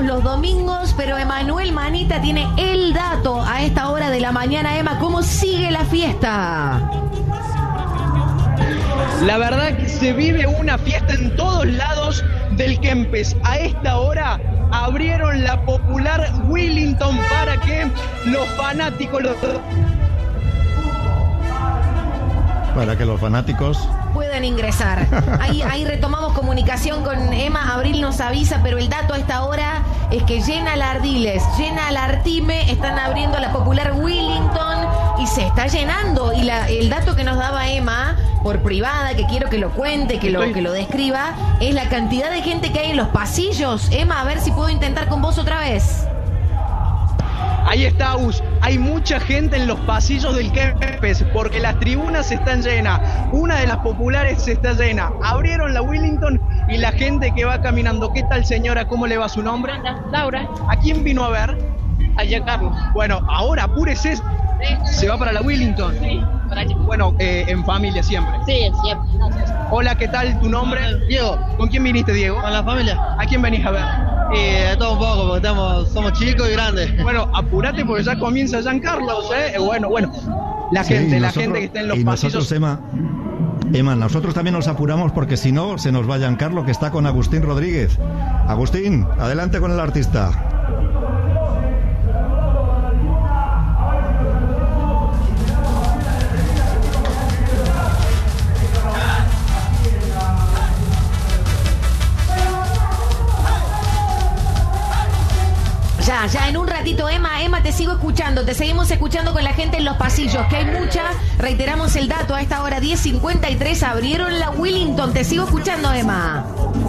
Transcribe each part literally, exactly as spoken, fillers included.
los domingos, pero Emanuel Manita tiene el dato a esta hora de la mañana. Emma, ¿cómo sigue la fiesta? La verdad que se vive una fiesta en todos lados del Kempes. A esta hora abrieron la popular Wellington para que los fanáticos... Los... Para que los fanáticos... puedan ingresar. Ahí, ahí retomamos comunicación con Emma. Abril nos avisa, pero el dato a esta hora es que llena la Ardiles, llena la Artime, están abriendo la popular Wellington y se está llenando. Y la, el dato que nos daba Emma por privada, que quiero que lo cuente, que lo, que lo describa, es la cantidad de gente que hay en los pasillos. Emma, a ver si puedo intentar con vos otra vez. Ahí está, Us. Hay mucha gente en los pasillos del Kempes porque las tribunas están llenas. Una de las populares está llena. Abrieron la Wellington y la gente que va caminando. ¿Qué tal, señora? ¿Cómo le va su nombre? Laura. ¿A quién vino a ver? A Giancarlo. Bueno, ahora apúrese. Sí. ¿Se va para la Wellington? Sí, para allá. Bueno, eh, en familia siempre. Sí, siempre. Hola, ¿qué tal? ¿Tu nombre? Diego. ¿Con quién viniste, Diego? Con la familia. ¿A quién venís a ver? Y de todo un poco, porque estamos, somos chicos y grandes. Bueno, apurate porque ya comienza Giancarlo, ¿eh? Bueno, bueno. La Sí, gente, la nosotros, gente que está en los y pasillos. nosotros, Emma, Emma, nosotros también nos apuramos porque si no, se nos va Giancarlo, que está con Agustín Rodríguez. Agustín, adelante con el artista. Ya, ya en un ratito, Emma, Emma, te sigo escuchando, te seguimos escuchando con la gente en los pasillos, que hay mucha, reiteramos el dato, a esta hora diez cincuenta y tres abrieron la Wellington, te sigo escuchando, Emma.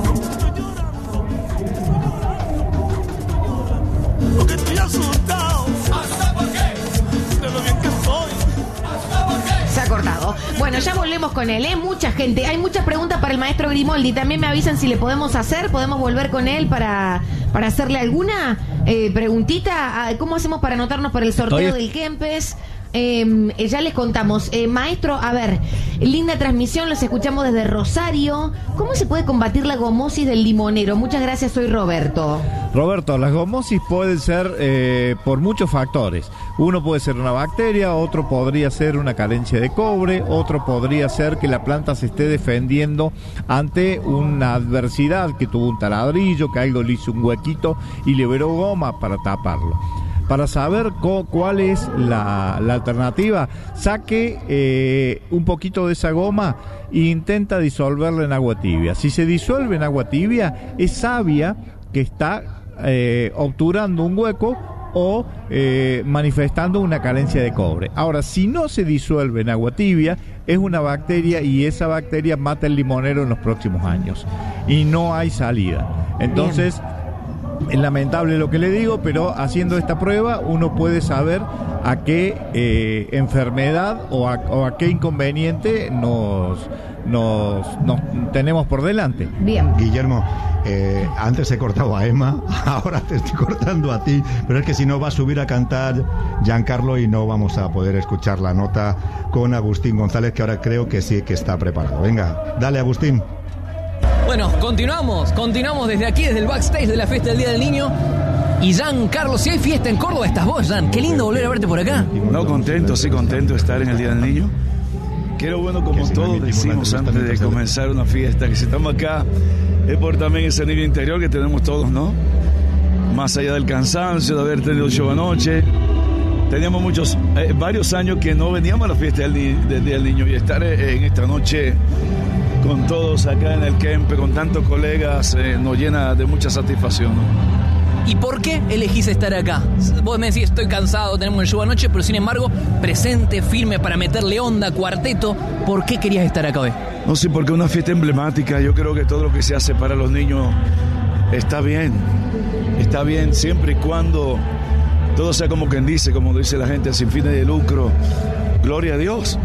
Porque estoy asustado. ¿Por qué? De lo bien que soy. ¿Por qué? Se ha cortado. Bueno, ya volvemos con él, ¿eh? Mucha gente. Hay muchas preguntas para el maestro Grimoldi. También me avisan si le podemos hacer. ¿Podemos volver con él para, para hacerle alguna eh, preguntita? ¿Cómo hacemos para anotarnos para el sorteo Estoy... del Kempes? Eh, ya les contamos. Eh, maestro, a ver, linda transmisión, los escuchamos desde Rosario. ¿Cómo se puede combatir la gomosis del limonero? Muchas gracias, soy Roberto. Roberto, las gomosis pueden ser eh, por muchos factores. Uno puede ser una bacteria, otro podría ser una carencia de cobre, otro podría ser que la planta se esté defendiendo ante una adversidad, que tuvo un taladrillo, que algo le hizo un huequito y liberó goma para taparlo. Para saber co- cuál es la, la alternativa, saque eh, un poquito de esa goma e intenta disolverla en agua tibia. Si se disuelve en agua tibia, es savia que está eh, obturando un hueco o eh, manifestando una carencia de cobre. Ahora, si no se disuelve en agua tibia, es una bacteria y esa bacteria mata el limonero en los próximos años. Y no hay salida. Entonces... Bien. Es lamentable lo que le digo, pero haciendo esta prueba uno puede saber a qué eh, enfermedad o a, o a qué inconveniente nos, nos, nos tenemos por delante. Bien. Guillermo, eh, antes he cortado a Emma, ahora te estoy cortando a ti, pero es que si no va a subir a cantar Giancarlo y no vamos a poder escuchar la nota con Agustín González, que ahora creo que sí que está preparado. Venga, dale, Agustín. Bueno, continuamos, continuamos desde aquí, desde el backstage de la fiesta del Día del Niño. Y Giancarlo, si hay fiesta en Córdoba, estás vos, Gian. Qué lindo volver a verte por acá. No, contento, sí, contento de estar en el Día del Niño. Que lo bueno, como todos decimos antes de comenzar una fiesta, que si estamos acá es por también ese niño interior que tenemos todos, ¿no? Más allá del cansancio de haber tenido show anoche. Teníamos muchos, eh, varios años que no veníamos a la fiesta del, del Día del Niño, y estar eh, en esta noche con todos acá en el Kempe, con tantos colegas, eh, nos llena de mucha satisfacción, ¿no? ¿Y por qué elegís estar acá? Vos me decís, estoy cansado, tenemos el show anoche, pero sin embargo, presente, firme para meterle onda, cuarteto. ¿Por qué querías estar acá hoy? No, sí, porque es una fiesta emblemática. Yo creo que todo lo que se hace para los niños está bien. Está bien siempre y cuando todo sea como quien dice, como dice la gente, sin fines de lucro. Gloria a Dios.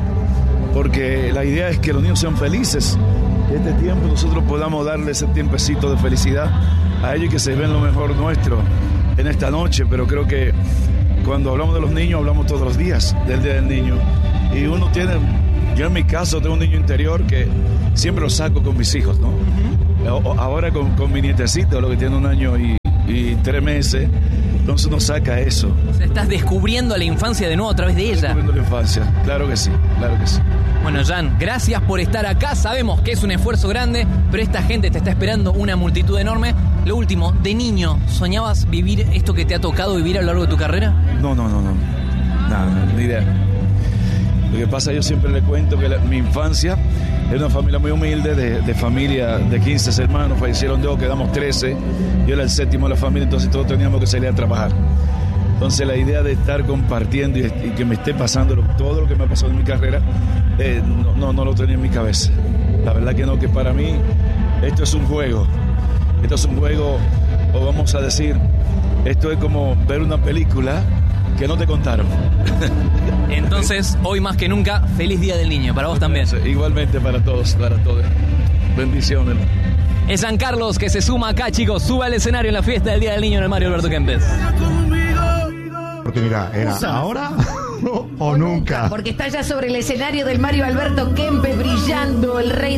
Porque la idea es que los niños sean felices. Que este tiempo nosotros podamos darle ese tiempecito de felicidad a ellos y que se ven lo mejor nuestro en esta noche. Pero creo que cuando hablamos de los niños, hablamos todos los días del Día del Niño. Y uno tiene, yo en mi caso tengo un niño interior que siempre lo saco con mis hijos, ¿no? Uh-huh. Ahora con, con mi nietecito, lo que tiene un año y, y tres meses. Entonces uno saca eso. O sea, estás descubriendo la infancia de nuevo a través de ella. Descubriendo la infancia, claro que sí, claro que sí. Bueno, Jan, gracias por estar acá. Sabemos que es un esfuerzo grande, pero esta gente te está esperando una multitud enorme. Lo último, de niño, ¿soñabas vivir esto que te ha tocado vivir a lo largo de tu carrera? No, no, no, no. Nada, ni idea. Lo que pasa, yo siempre le cuento que la, mi infancia era una familia muy humilde, de, de familia de quince hermanos, fallecieron dos, quedamos trece. Yo era el séptimo de la familia, entonces todos teníamos que salir a trabajar. Entonces la idea de estar compartiendo y, y que me esté pasando lo, todo lo que me ha pasado en mi carrera, eh, no, no, no lo tenía en mi cabeza. La verdad que no, que para mí esto es un juego. Esto es un juego, o vamos a decir, esto es como ver una película que no te contaron. Entonces, hoy más que nunca, feliz Día del Niño, para vos también. Igualmente para todos, para todos. Bendiciones. Es San Carlos que se suma acá, chicos. Sube al escenario en la fiesta del Día del Niño en el Mario Alberto Kempes. Oportunidad, ¿era ahora o, o nunca? Porque está ya sobre el escenario del Mario Alberto Kempes brillando el rey